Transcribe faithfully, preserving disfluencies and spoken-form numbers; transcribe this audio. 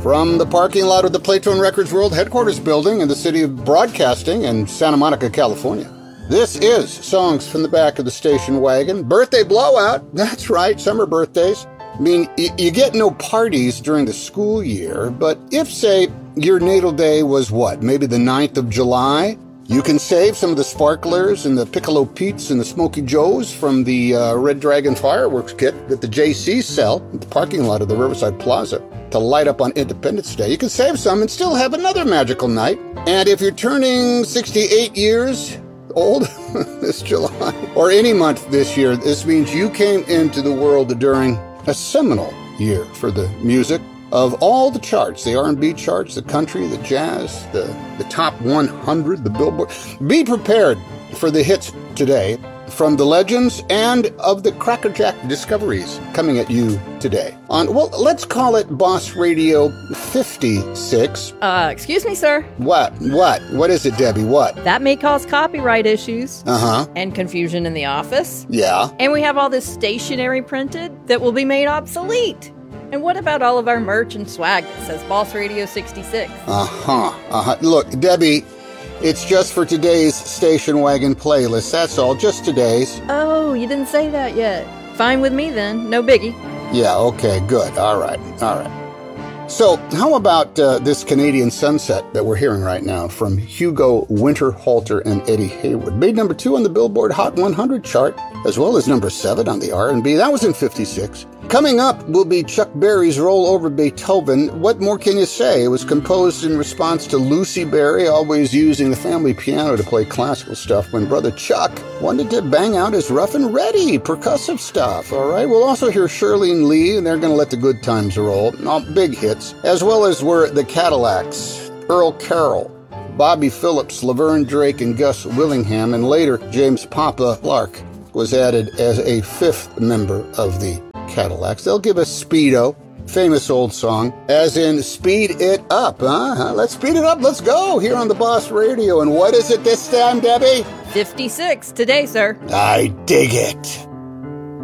From the parking lot of the Playtone Records World Headquarters building in the city of Broadcasting in Santa Monica, California. This is Songs from the Back of the Station Wagon. Birthday blowout. That's right, summer birthdays. I mean, y- you get no parties during the school year, but if, say, your natal day was what, maybe the ninth of July, you can save some of the sparklers and the Piccolo Petes and the Smoky Joes from the uh, Red Dragon fireworks kit that the J Cs sell at the parking lot of the Riverside Plaza to light up on Independence Day. You can save some and still have another magical night. And if you're turning sixty-eight years old this July, or any month this year, this means you came into the world during a seminal year for the music of all the charts, the R and B charts, the country, the jazz, the, the top one hundred, the Billboard. Be prepared for the hits today from the legends and of the crackerjack discoveries coming at you today on, well, let's call it Boss Radio fifty-six. Uh, excuse me, sir. What? What? What is it, Debbie? What? That may cause copyright issues. Uh-huh. And confusion in the office. Yeah. And we have all this stationery printed that will be made obsolete. And what about all of our merch and swag that says Boss Radio sixty-six? Uh-huh. Uh-huh. Look, Debbie, it's just for today's Station Wagon playlist. That's all. Just today's. Oh, you didn't say that yet. Fine with me then. No biggie. Yeah, okay, good. All right. All right. So, how about uh, this Canadian Sunset that we're hearing right now from Hugo Winterhalter and Eddie Haywood? Made number two on the Billboard Hot one hundred chart, as well as number seven on the R and B. That was in fifty-six. Coming up will be Chuck Berry's Roll Over Beethoven. What more can you say? It was composed in response to Lucy Berry, always using the family piano to play classical stuff, when Brother Chuck wanted to bang out his rough and ready percussive stuff, all right? We'll also hear Shirlene Lee, and they're going to let the good times roll. All big hits, as well as were the Cadillacs, Earl Carroll, Bobby Phillips, Laverne Drake, and Gus Willingham, and later James Papa Clark was added as a fifth member of the Cadillacs. They'll give us Speedo, famous old song, as in speed it up, huh? Let's speed it up. Let's go here on the Boss Radio. And what is it this time, Debbie? fifty-six today, sir. I dig it.